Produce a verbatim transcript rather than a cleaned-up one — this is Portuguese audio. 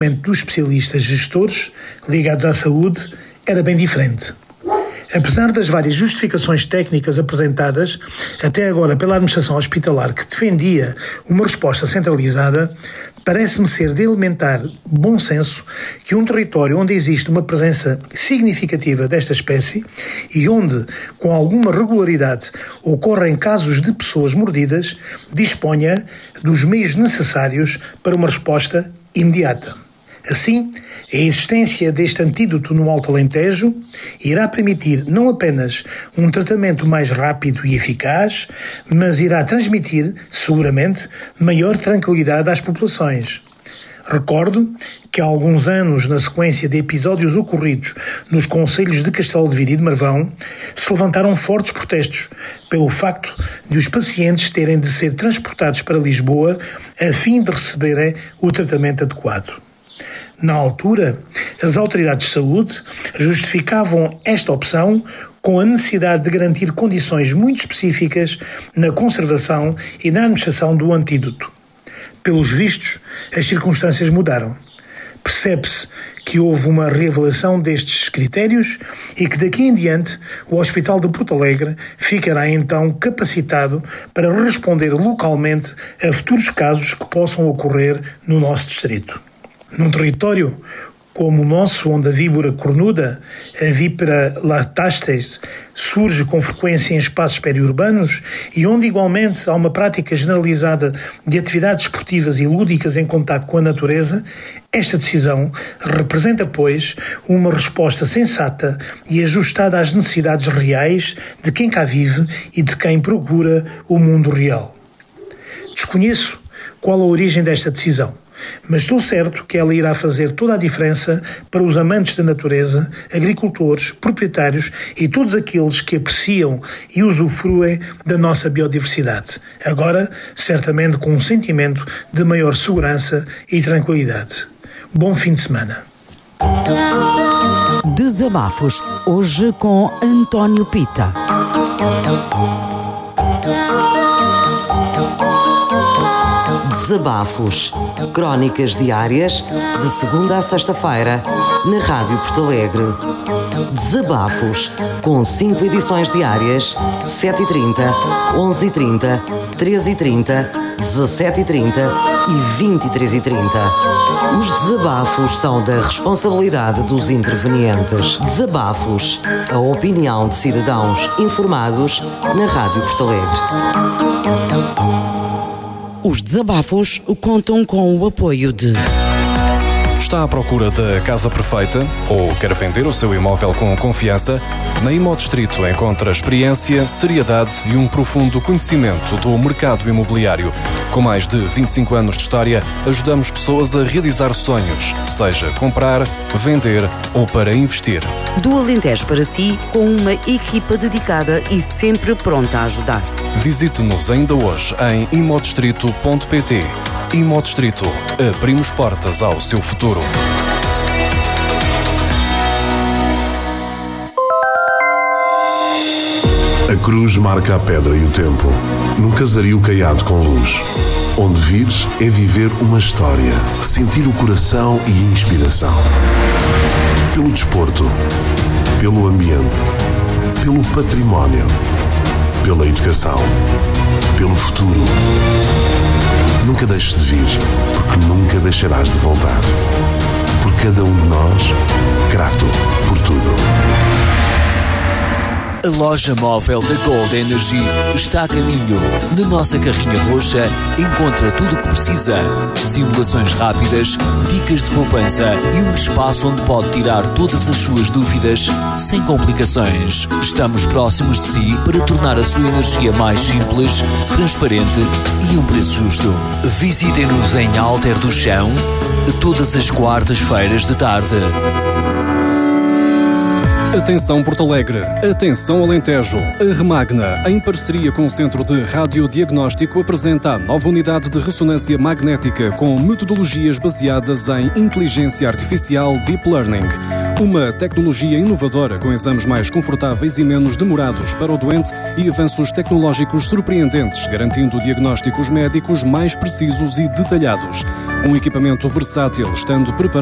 dos especialistas gestores ligados à saúde era bem diferente. Apesar das várias justificações técnicas apresentadas até agora pela administração hospitalar que defendia uma resposta centralizada, parece-me ser de elementar bom senso que um território onde existe uma presença significativa desta espécie e onde, com alguma regularidade, ocorrem casos de pessoas mordidas, disponha dos meios necessários para uma resposta imediata. Assim, a existência deste antídoto no Alto Alentejo irá permitir não apenas um tratamento mais rápido e eficaz, mas irá transmitir, seguramente, maior tranquilidade às populações. Recordo que há alguns anos, na sequência de episódios ocorridos nos concelhos de Castelo de Vide e de Marvão, se levantaram fortes protestos pelo facto de os pacientes terem de ser transportados para Lisboa a fim de receberem o tratamento adequado. Na altura, as autoridades de saúde justificavam esta opção com a necessidade de garantir condições muito específicas na conservação e na administração do antídoto. Pelos vistos, as circunstâncias mudaram. Percebe-se que houve uma reavaliação destes critérios e que daqui em diante o Hospital de Porto Alegre ficará então capacitado para responder localmente a futuros casos que possam ocorrer no nosso distrito. Num território como o nosso, onde a víbora cornuda, a vípera latastes, surge com frequência em espaços periurbanos e onde igualmente há uma prática generalizada de atividades esportivas e lúdicas em contato com a natureza, esta decisão representa, pois, uma resposta sensata e ajustada às necessidades reais de quem cá vive e de quem procura o mundo real. Desconheço qual a origem desta decisão, mas estou certo que ela irá fazer toda a diferença para os amantes da natureza, agricultores, proprietários e todos aqueles que apreciam e usufruem da nossa biodiversidade. Agora, certamente com um sentimento de maior segurança e tranquilidade. Bom fim de semana. Desabafos, hoje com António Pita. Desabafos, crónicas diárias, de segunda a sexta-feira, na Rádio Porto Alegre. Desabafos, com cinco edições diárias, sete e trinta, onze e trinta, treze e trinta, dezassete e trinta e vinte e três e trinta. Os desabafos são da responsabilidade dos intervenientes. Desabafos, a opinião de cidadãos informados na Rádio Porto Alegre. Os desabafos contam com o apoio de... Está à procura da casa perfeita ou quer vender o seu imóvel com confiança? Na Imodistrito encontra experiência, seriedade e um profundo conhecimento do mercado imobiliário. Com mais de vinte e cinco anos de história, ajudamos pessoas a realizar sonhos, seja comprar, vender ou para investir. Do Alentejo para si, com uma equipa dedicada e sempre pronta a ajudar. Visite-nos ainda hoje em imodistrito ponto pt. Imodistrito, abrimos portas ao seu futuro. A cruz marca a pedra e o tempo, num casario caiado com luz. Onde vires é viver uma história, sentir o coração e a inspiração. Pelo desporto, pelo ambiente, pelo património, pela educação, pelo futuro. Nunca deixes de vir, porque nunca deixarás de voltar. Por cada um de nós, grato por tudo. A loja móvel da Gold Energy está a caminho. Na nossa carrinha roxa encontra tudo o que precisa. Simulações rápidas, dicas de poupança e um espaço onde pode tirar todas as suas dúvidas sem complicações. Estamos próximos de si para tornar a sua energia mais simples, transparente e um preço justo. Visitem-nos em Alter do Chão todas as quartas-feiras de tarde. Atenção Porto Alegre, atenção Alentejo. A Remagna, em parceria com o Centro de Radiodiagnóstico, apresenta a nova unidade de ressonância magnética com metodologias baseadas em inteligência artificial Deep Learning. Uma tecnologia inovadora com exames mais confortáveis e menos demorados para o doente e avanços tecnológicos surpreendentes, garantindo diagnósticos médicos mais precisos e detalhados. Um equipamento versátil, estando preparado